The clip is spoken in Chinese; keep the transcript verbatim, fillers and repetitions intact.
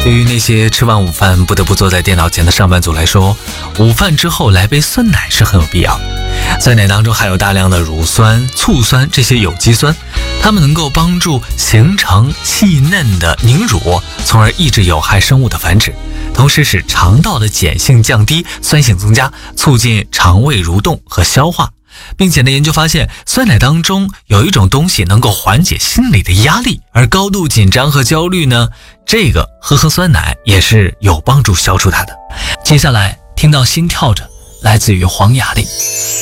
对于那些吃完午饭不得不坐在电脑前的上班族来说，午饭之后来杯酸奶是很有必要的。酸奶当中含有大量的乳酸、醋酸这些有机酸，它们能够帮助形成细嫩的凝乳，从而抑制有害生物的繁殖，同时使肠道的碱性降低，酸性增加，促进肠胃蠕动和消化。并且呢，研究发现酸奶当中有一种东西能够缓解心理的压力，而高度紧张和焦虑呢，这个喝喝酸奶也是有帮助消除它的。接下来听到心跳着，来自于黄雅莉。